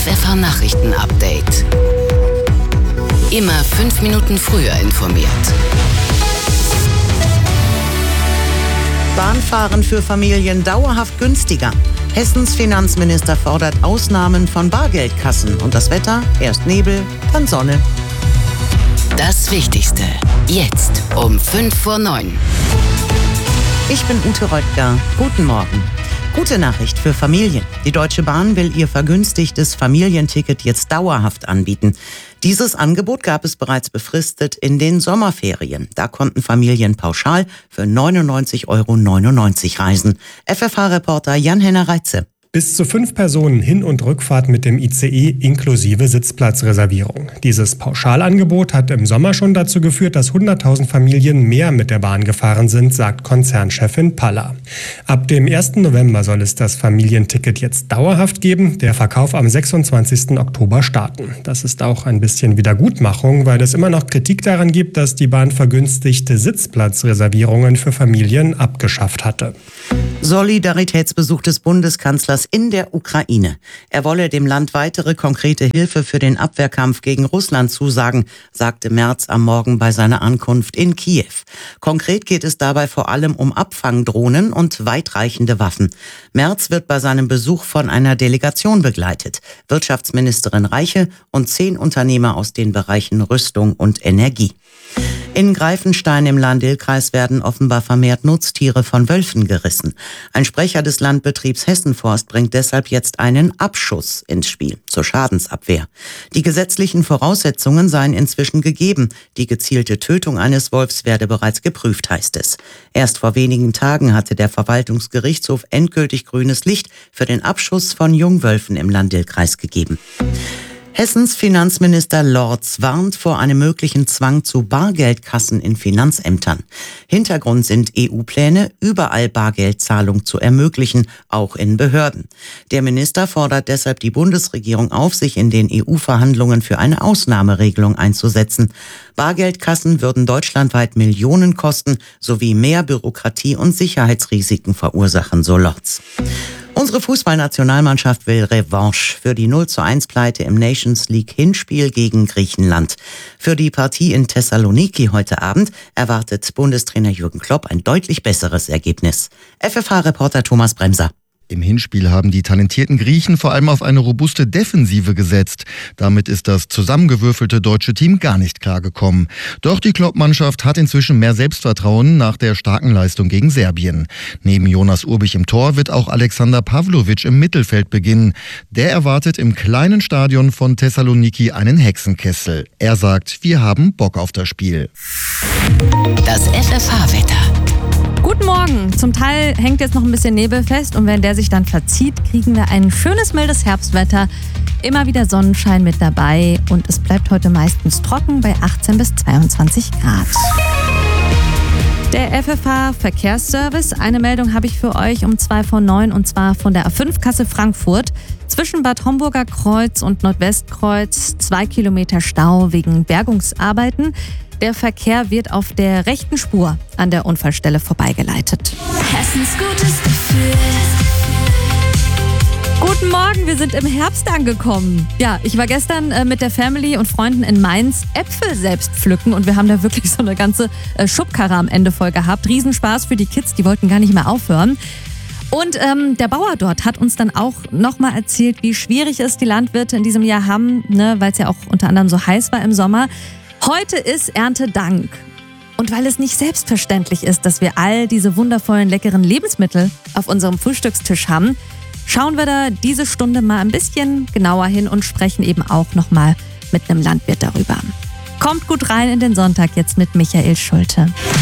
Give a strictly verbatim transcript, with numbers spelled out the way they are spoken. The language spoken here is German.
F F H-Nachrichten-Update. Immer fünf Minuten früher informiert. Bahnfahren für Familien dauerhaft günstiger. Hessens Finanzminister fordert Ausnahmen von Bargeldkassen. Und das Wetter? Erst Nebel, dann Sonne. Das Wichtigste. Jetzt um fünf vor neun. Ich bin Ute Röttger. Guten Morgen. Gute Nachricht für Familien. Die Deutsche Bahn will ihr vergünstigtes Familienticket jetzt dauerhaft anbieten. Dieses Angebot gab es bereits befristet in den Sommerferien. Da konnten Familien pauschal für neunundneunzig Euro neunundneunzig reisen. F F H-Reporter Jan-Henner Reitze. Bis zu fünf Personen Hin- und Rückfahrt mit dem I C E inklusive Sitzplatzreservierung. Dieses Pauschalangebot hat im Sommer schon dazu geführt, dass hunderttausend Familien mehr mit der Bahn gefahren sind, sagt Konzernchefin Palla. Ab dem ersten November soll es das Familienticket jetzt dauerhaft geben, der Verkauf am sechsundzwanzigsten Oktober starten. Das ist auch ein bisschen Wiedergutmachung, weil es immer noch Kritik daran gibt, dass die Bahn vergünstigte Sitzplatzreservierungen für Familien abgeschafft hatte. Solidaritätsbesuch des Bundeskanzlers in der Ukraine. Er wolle dem Land weitere konkrete Hilfe für den Abwehrkampf gegen Russland zusagen, sagte Merz am Morgen bei seiner Ankunft in Kiew. Konkret geht es dabei vor allem um Abfangdrohnen und weitreichende Waffen. Merz wird bei seinem Besuch von einer Delegation begleitet. Wirtschaftsministerin Reiche und zehn Unternehmer aus den Bereichen Rüstung und Energie. In Greifenstein im Lahn-Dill-Kreis werden offenbar vermehrt Nutztiere von Wölfen gerissen. Ein Sprecher des Landbetriebs Hessenforst bringt deshalb jetzt einen Abschuss ins Spiel zur Schadensabwehr. Die gesetzlichen Voraussetzungen seien inzwischen gegeben. Die gezielte Tötung eines Wolfs werde bereits geprüft, heißt es. Erst vor wenigen Tagen hatte der Verwaltungsgerichtshof endgültig grünes Licht für den Abschuss von Jungwölfen im Lahn-Dill-Kreis gegeben. Hessens Finanzminister Lorz warnt vor einem möglichen Zwang zu Bargeldkassen in Finanzämtern. Hintergrund sind E U-Pläne, überall Bargeldzahlung zu ermöglichen, auch in Behörden. Der Minister fordert deshalb die Bundesregierung auf, sich in den E U-Verhandlungen für eine Ausnahmeregelung einzusetzen. Bargeldkassen würden deutschlandweit Millionen kosten, sowie mehr Bürokratie und Sicherheitsrisiken verursachen, so Lorz. Unsere Fußballnationalmannschaft will Revanche für die null zu eins Pleite im Nations League Hinspiel gegen Griechenland. Für die Partie in Thessaloniki heute Abend erwartet Bundestrainer Jürgen Klopp ein deutlich besseres Ergebnis. F F H-Reporter Thomas Bremser. Im Hinspiel haben die talentierten Griechen vor allem auf eine robuste Defensive gesetzt. Damit ist das zusammengewürfelte deutsche Team gar nicht klargekommen. Doch die Klopp-Mannschaft hat inzwischen mehr Selbstvertrauen nach der starken Leistung gegen Serbien. Neben Jonas Urbich im Tor wird auch Alexander Pavlovic im Mittelfeld beginnen. Der erwartet im kleinen Stadion von Thessaloniki einen Hexenkessel. Er sagt, wir haben Bock auf das Spiel. Das F F H-Wetter. Guten Morgen. Zum Teil hängt jetzt noch ein bisschen Nebel fest und wenn der sich dann verzieht, kriegen wir ein schönes, mildes Herbstwetter. Immer wieder Sonnenschein mit dabei und es bleibt heute meistens trocken bei achtzehn bis zweiundzwanzig Grad. Der F F H-Verkehrsservice. Eine Meldung habe ich für euch um zwei vor neun und zwar von der A fünf Kassel-Frankfurt. Zwischen Bad Homburger Kreuz und Nordwestkreuz zwei Kilometer Stau wegen Bergungsarbeiten. Der Verkehr wird auf der rechten Spur an der Unfallstelle vorbeigeleitet. Hessens gutes Gefühl. Guten Morgen, wir sind im Herbst angekommen. Ja, ich war gestern äh, mit der Family und Freunden in Mainz Äpfel selbst pflücken und wir haben da wirklich so eine ganze äh, Schubkarre am Ende voll gehabt. Riesenspaß für die Kids, die wollten gar nicht mehr aufhören. Und ähm, der Bauer dort hat uns dann auch nochmal erzählt, wie schwierig es die Landwirte in diesem Jahr haben, ne, weil es ja auch unter anderem so heiß war im Sommer. Heute ist Erntedank. Und weil es nicht selbstverständlich ist, dass wir all diese wundervollen, leckeren Lebensmittel auf unserem Frühstückstisch haben, schauen wir da diese Stunde mal ein bisschen genauer hin und sprechen eben auch nochmal mit einem Landwirt darüber. Kommt gut rein in den Sonntag jetzt mit Michael Schulte.